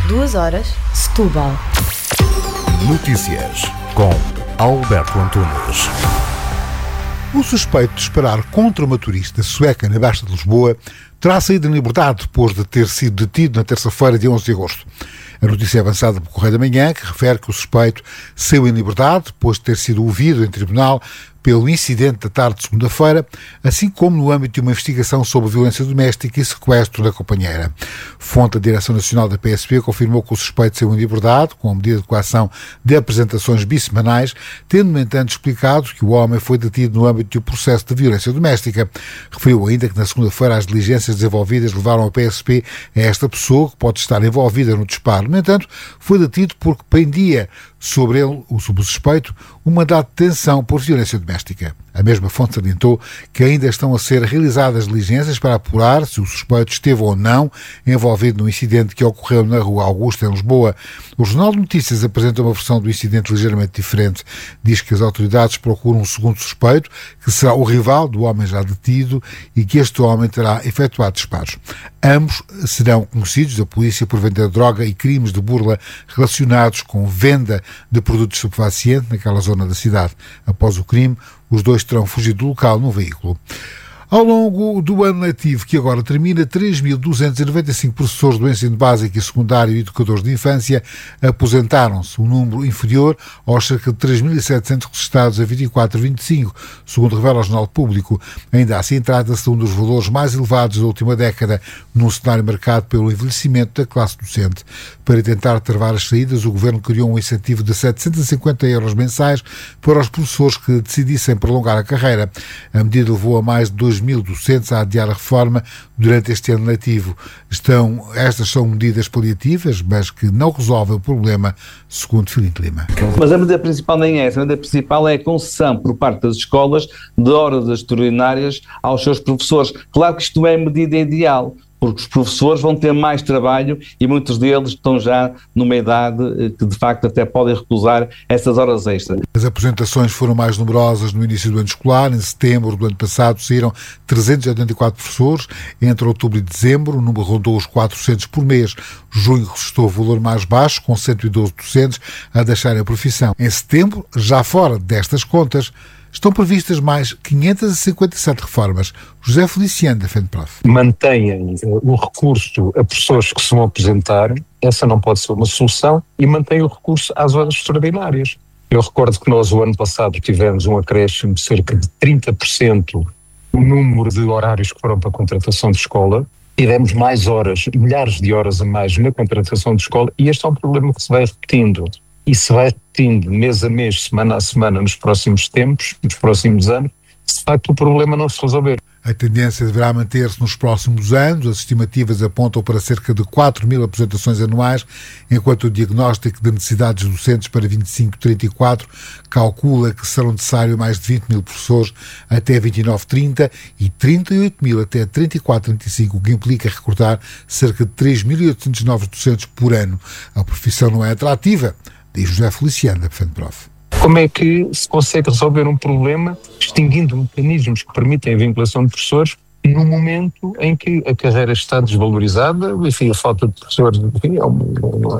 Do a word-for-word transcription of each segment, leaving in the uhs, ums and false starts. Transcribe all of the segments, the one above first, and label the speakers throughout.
Speaker 1: Duas horas, Setúbal.
Speaker 2: Notícias com Alberto Antunes.
Speaker 3: O suspeito de disparar contra uma turista sueca na Baixa de Lisboa terá saído em liberdade depois de ter sido detido na terça-feira, dia onze de agosto. A notícia é avançada pelo Correio da Manhã, que refere que o suspeito saiu em liberdade depois de ter sido ouvido em tribunal pelo incidente da tarde de segunda-feira, assim como no âmbito de uma investigação sobre violência doméstica e sequestro da companheira. Fonte da Direção Nacional da P S P confirmou que o suspeito saiu em liberdade, com a medida de coação de apresentações bissemanais, tendo, no entanto, explicado que o homem foi detido no âmbito de um processo de violência doméstica. Referiu ainda que na segunda-feira as diligências desenvolvidas levaram a P S P a esta pessoa, que pode estar envolvida no disparo. No entanto, foi detido porque pendia sobre ele, sobre o suspeito, um mandato de detenção por violência doméstica. A mesma fonte salientou que ainda estão a ser realizadas diligências para apurar se o suspeito esteve ou não envolvido no incidente que ocorreu na Rua Augusta, em Lisboa. O Jornal de Notícias apresenta uma versão do incidente ligeiramente diferente. Diz que as autoridades procuram um segundo suspeito, que será o rival do homem já detido, e que este homem terá efetuado disparos. Ambos serão conhecidos da polícia por vender droga e crimes de burla relacionados com venda de produtos estupefacientes naquela zona da cidade. Após o crime, os dois terão fugido do local num veículo. Ao longo do ano letivo que agora termina, três mil duzentos e noventa e cinco professores do ensino básico e secundário e educadores de infância aposentaram-se, um número inferior aos cerca de três mil e setecentos registrados a vinte e quatro a vinte e cinco, segundo revela o Jornal Público. Ainda assim, trata-se de um dos valores mais elevados da última década, num cenário marcado pelo envelhecimento da classe docente. Para tentar travar as saídas, o Governo criou um incentivo de setecentos e cinquenta euros mensais para os professores que decidissem prolongar a carreira. A medida levou a mais de dois mil docentes a adiar a reforma durante este ano letivo. Estão, estas são medidas paliativas, mas que não resolvem o problema, segundo Filipe Lima.
Speaker 4: Mas a medida principal nem é essa. A medida principal é a concessão por parte das escolas de horas extraordinárias aos seus professores. Claro que isto não é a medida ideal, porque os professores vão ter mais trabalho e muitos deles estão já numa idade que de facto até podem recusar essas horas extras.
Speaker 3: As aposentações foram mais numerosas no início do ano escolar. Em setembro do ano passado saíram trezentos e oitenta e quatro professores. Entre outubro e dezembro o número rondou os quatrocentos por mês. Junho registrou o valor mais baixo, com cento e doze docentes a deixarem a profissão. Em setembro, já fora destas contas, estão previstas mais quinhentas e cinquenta e sete reformas. José Feliciano, da FENPROF.
Speaker 5: Mantenham o recurso a pessoas que se vão aposentar, essa não pode ser uma solução, e mantêm o recurso às horas extraordinárias. Eu recordo que nós, o ano passado, tivemos um acréscimo de cerca de trinta por cento no número de horários que foram para a contratação de escola. Tivemos mais horas, milhares de horas a mais na contratação de escola, e este é um problema que se vai repetindo. E se vai repetindo mês a mês, semana a semana, nos próximos tempos, nos próximos anos, se de facto o problema não se resolver.
Speaker 3: A tendência deverá manter-se nos próximos anos. As estimativas apontam para cerca de quatro mil aposentações anuais, enquanto o diagnóstico de necessidades docentes para vinte e cinco a trinta e quatro calcula que serão necessários mais de vinte mil professores até vinte e nove a trinta e trinta e oito mil até trinta e quatro a trinta e cinco, o que implica recrutar cerca de três mil e oitocentos novos docentes por ano. A profissão não é atrativa, diz José Feliciano, da FENPROF.
Speaker 5: Como é que se consegue resolver um problema extinguindo mecanismos que permitem a vinculação de professores no momento em que a carreira está desvalorizada? Enfim, a falta de professores, enfim, é, um,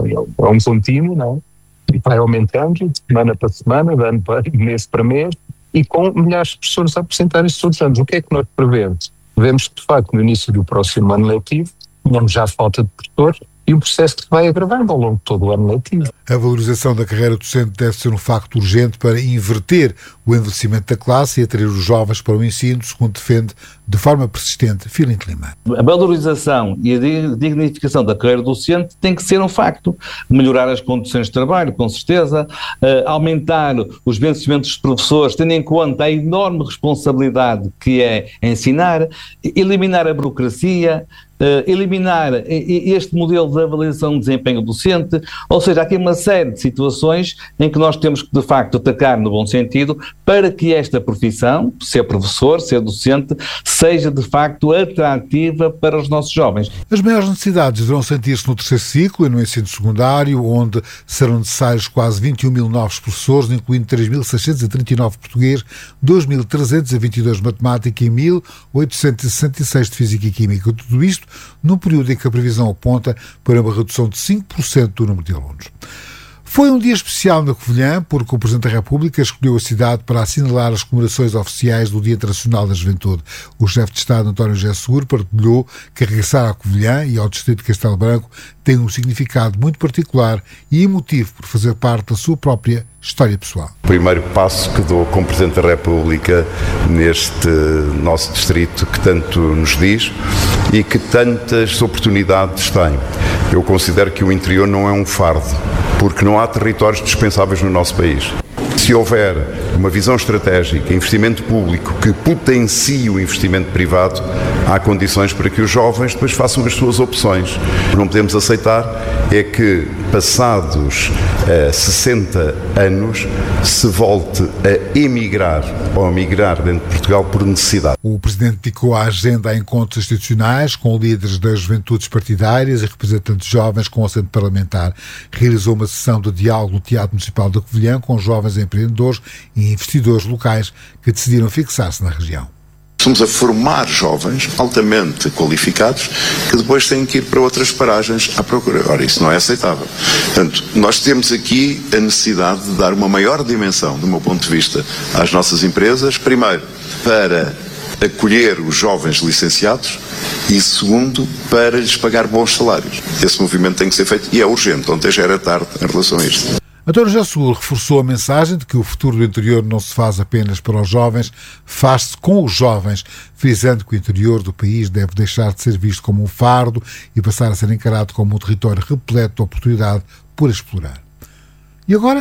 Speaker 5: é um contínuo, não é? E vai aumentando de semana para semana, de ano para mês para mês, e com milhares de professores a apresentarem-se todos os anos. O que é que nós prevemos? Prevemos que, de facto, no início do próximo ano letivo, tenhamos já falta de professores, e um processo que vai agravando ao longo de todo o ano letivo.
Speaker 3: A valorização da carreira docente deve ser um facto urgente para inverter o envelhecimento da classe e atrair os jovens para o ensino, segundo defende de forma persistente Filipe Lima.
Speaker 4: A valorização e a dignificação da carreira docente tem que ser um facto. Melhorar as condições de trabalho, com certeza, uh, aumentar os vencimentos dos professores, tendo em conta a enorme responsabilidade que é ensinar, eliminar a burocracia, Uh, eliminar este modelo de avaliação de desempenho docente, ou seja, há aqui uma série de situações em que nós temos que de facto atacar no bom sentido para que esta profissão, ser professor, ser docente, seja de facto atrativa para os nossos jovens.
Speaker 3: As maiores necessidades deverão sentir-se no terceiro ciclo e no ensino secundário, onde serão necessários quase vinte e um mil novos professores, incluindo três mil seiscentos e trinta e nove português, dois mil trezentos e vinte e dois de matemática e mil oitocentos e sessenta e seis de física e química. Tudo isto num período em que a previsão aponta para uma redução de cinco por cento do número de alunos. Foi um dia especial na Covilhã, porque o Presidente da República escolheu a cidade para assinalar as comemorações oficiais do Dia Internacional da Juventude. O chefe de Estado, António José Seguro, partilhou que regressar à Covilhã e ao Distrito de Castelo Branco tem um significado muito particular e emotivo por fazer parte da sua própria história pessoal.
Speaker 6: O primeiro passo que dou como Presidente da República neste nosso distrito que tanto nos diz e que tantas oportunidades tem. Eu considero que o interior não é um fardo, porque não há territórios dispensáveis no nosso país. Se houver uma visão estratégica, investimento público que potencie o investimento privado, há condições para que os jovens depois façam as suas opções. O que não podemos aceitar é que, passados eh, sessenta anos, se volte a emigrar ou a migrar dentro de Portugal por necessidade.
Speaker 3: O Presidente dedicou a agenda a encontros institucionais com líderes das juventudes partidárias e representantes jovens com assento parlamentar. Realizou uma sessão de diálogo no Teatro Municipal da Covilhã com jovens empreendedores e investidores locais que decidiram fixar-se na região.
Speaker 7: Estamos a formar jovens altamente qualificados que depois têm que ir para outras paragens à procura. Ora, isso não é aceitável. Portanto, nós temos aqui a necessidade de dar uma maior dimensão, do meu ponto de vista, às nossas empresas. Primeiro, para acolher os jovens licenciados e, segundo, para lhes pagar bons salários. Esse movimento tem que ser feito e é urgente. Ontem já era tarde em relação a isto.
Speaker 3: António José Seguro reforçou a mensagem de que o futuro do interior não se faz apenas para os jovens, faz-se com os jovens, frisando que o interior do país deve deixar de ser visto como um fardo e passar a ser encarado como um território repleto de oportunidade por explorar. E agora,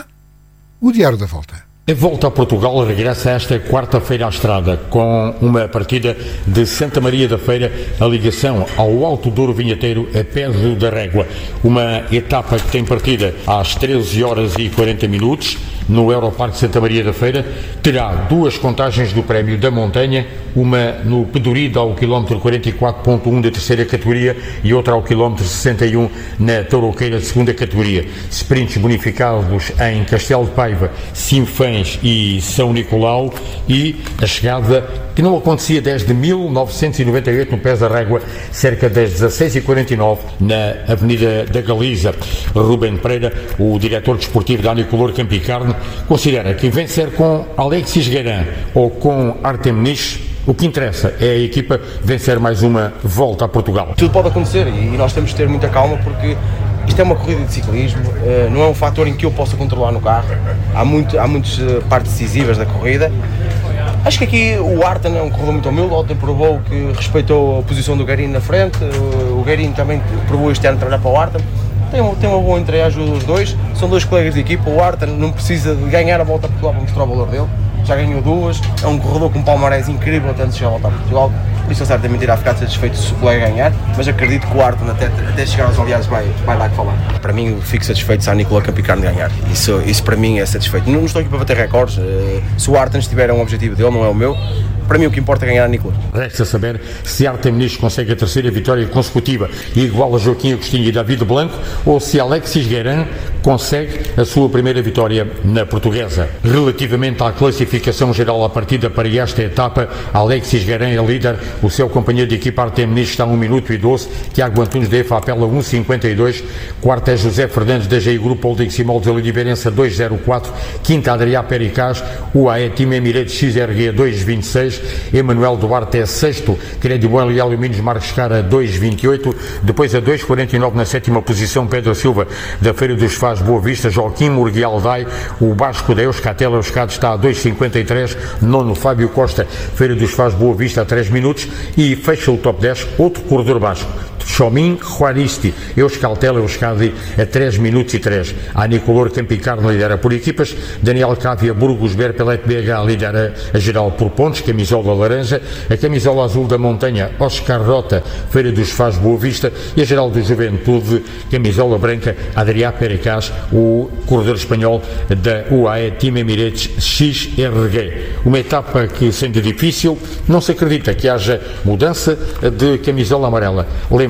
Speaker 3: o Diário da Volta.
Speaker 8: A Volta a Portugal regressa esta quarta-feira à estrada, com uma partida de Santa Maria da Feira, a ligação ao Alto Douro Vinheteiro a Peso da Régua. Uma etapa que tem partida às treze horas e quarenta minutos, no Europarque Santa Maria da Feira. Terá duas contagens do Prémio da Montanha, uma no Pedurida ao quilómetro quarenta e quatro ponto um da terceira categoria e outra ao quilómetro sessenta e um na Tourouqueira de segunda categoria. Sprints bonificados em Castelo de Paiva, Sinfãs e São Nicolau, e a chegada que não acontecia desde mil novecentos e noventa e oito no Pés da Régua, cerca das dezasseis e quarenta e nove na Avenida da Galiza. Rubén Pereira, o diretor desportivo da Anicolor Campo e Carne, considera que vencer com Alexis Guerin ou com Artem Nish, o que interessa é a equipa vencer mais uma Volta a Portugal.
Speaker 9: Tudo pode acontecer e nós temos de ter muita calma, porque isto é uma corrida de ciclismo, não é um fator em que eu possa controlar no carro. Há, muito, há muitas partes decisivas da corrida. Acho que aqui o Artem é um corredor muito humilde, ontem provou que respeitou a posição do Guerin na frente, o Guerin também provou este ano trabalhar para o Artem. Tem, tem uma boa entrega dos dois, são dois colegas de equipa. O Artem não precisa de ganhar a Volta a Portugal para mostrar o valor dele, já ganhou duas, é um corredor com um palmarés incrível até antes de chegar a Volta a Portugal, por isso ele certamente irá ficar satisfeito se o colega ganhar, mas acredito que o Artem até, até chegar aos aliados vai, vai dar que falar. Para mim, fico satisfeito se a Anicolor Campo e Carne ganhar, isso, isso para mim é satisfeito. Não, não estou aqui para bater recordes, se o Artem estiver a um objetivo dele, não é o meu. Para mim o que importa é ganhar a Anicolor. Resta
Speaker 8: saber se Artem Nish consegue a terceira vitória consecutiva e igual a Joaquim Agostinho e David Blanco, ou se Alexis Guerin consegue a sua primeira vitória na Portuguesa. Relativamente à classificação geral à partida para esta etapa, Alexis Guerin é líder, o seu companheiro de equipa Artem Nish está a um minuto e doze, Tiago Antunes da EFA apela um cinquenta e dois, quarto é José Fernandes da G I Grupo Holding Simol de Oliveirense dois zero quatro, quinta Adriá Pericaz, U A E Team Emirates X R G dois vinte e seis, Emanuel Duarte é sexto, Crédito Bom e Alumínios Marcos Cara dois vinte e oito, depois a dois quarenta e nove na sétima posição Pedro Silva da Feira dos Faz Boa Vista, Joaquim Murguial Dai, o Basco da Euskatel Euskadi está a dois cinquenta e três, nono Fábio Costa, Feira dos Faz Boa Vista a três minutos, e fecha o top dez outro corredor basco, Chomin Juaristi, Euskaltel Euskadi a três minutos e três. A Anicolor Campo e Carne lidera por equipas, Daniel Cávia Burgos Berpelet B H lidera a geral por pontos, camisola laranja, a camisola azul da Montanha Oscar Rota, Feira dos Faz Boa Vista, e a geral do Juventude, camisola branca Adriá Pericaz, o corredor espanhol da U A E Team Emirates X R G. Uma etapa que, sendo difícil, não se acredita que haja mudança de camisola amarela. Lembra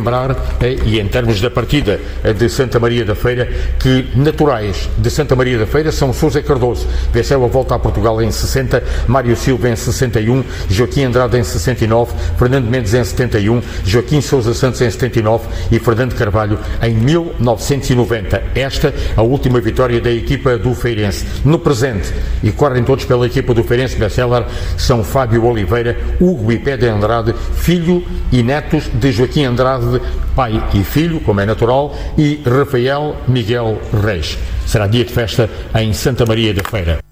Speaker 8: lembrar, e em termos da partida de Santa Maria da Feira, que naturais de Santa Maria da Feira são Sousa Cardoso, venceu a Volta a Portugal em sessenta, Mário Silva em sessenta e um, Joaquim Andrade em sessenta e nove, Fernando Mendes em setenta e um, Joaquim Sousa Santos em setenta e nove e Fernando Carvalho em mil novecentos e noventa. Esta a última vitória da equipa do Feirense. No presente, e correm todos pela equipa do Feirense Bestseller, são Fábio Oliveira, Hugo e Pedro Andrade, filho e netos de Joaquim Andrade, pai e filho, como é natural, e Rafael Miguel Reis. Será dia de festa em Santa Maria da Feira.